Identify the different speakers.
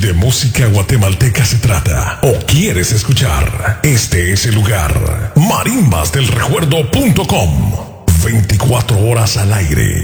Speaker 1: de música guatemalteca se trata o quieres escuchar, este es el lugar. Marimbasdelrecuerdo.com. 24 horas al aire.